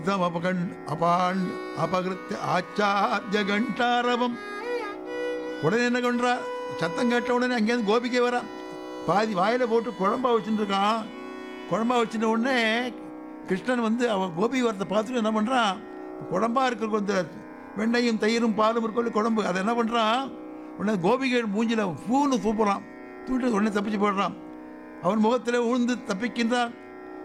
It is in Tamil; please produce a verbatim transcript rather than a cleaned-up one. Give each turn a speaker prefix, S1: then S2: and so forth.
S1: அபகண் அபான் அபகிருத்த ஆச்சாரிய கண்டாரவம். உடனே என்ன பண்றா, சத்தம் கேட்ட உடனே அங்கேருந்து கோபிக்கை வரா, பாதி வாயில போட்டு குழம்பா வச்சுட்டு இருக்கான். குழம்பா வச்சுட்ட உடனே கிருஷ்ணன் வந்து அவன் கோபி வரத்தை பார்த்துட்டு என்ன பண்ணுறான், குழம்பா இருக்கிற கொஞ்சம் வெண்ணையும் தயிரும் பாலும் இருக்கொள்ள குழம்பு, அதை என்ன பண்ணுறான், உடனே கோபிகள் மூஞ்சில் பூன்னு தூப்புறான். தூட்டு உடனே தப்பிச்சு போடுறான். அவன் முகத்தில் உழுந்து தப்பிக்கின்றான்.